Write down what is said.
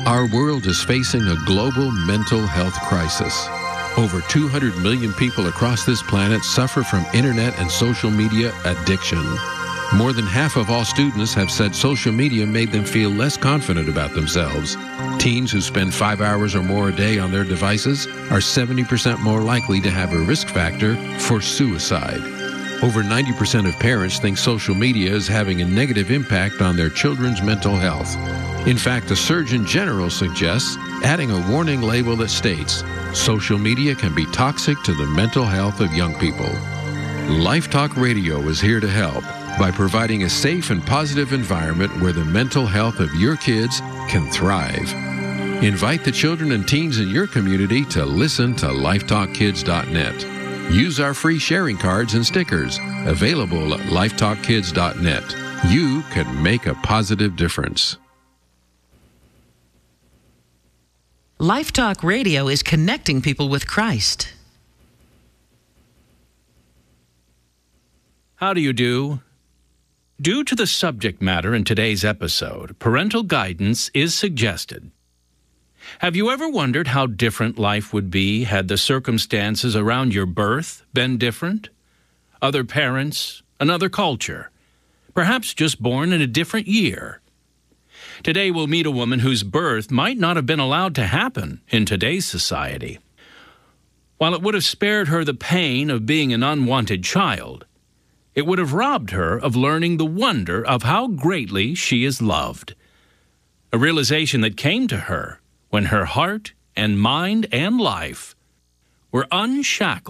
Our world is facing a global mental health crisis. Over 200 million people across this planet suffer from internet and social media addiction. More than half of all students have said social media made them feel less confident about themselves. Teens who spend 5 hours or more a day on their devices are 70% more likely to have a risk factor for suicide. Over 90% of parents think social media is having a negative impact on their children's mental health. In fact, the Surgeon General suggests adding a warning label that states, social media can be toxic to the mental health of young people. Life Talk Radio is here to help by providing a safe and positive environment where the mental health of your kids can thrive. Invite the children and teens in your community to listen to lifetalkkids.net. Use our free sharing cards and stickers available at lifetalkkids.net. You can make a positive difference. Life Talk Radio is connecting people with Christ. How do you do? Due to the subject matter in today's episode, parental guidance is suggested. Have you ever wondered how different life would be had the circumstances around your birth been different? Other parents, another culture, perhaps just born in a different year. Today we'll meet a woman whose birth might not have been allowed to happen in today's society. While it would have spared her the pain of being an unwanted child, it would have robbed her of learning the wonder of how greatly she is loved. A realization that came to her when her heart and mind and life were unshackled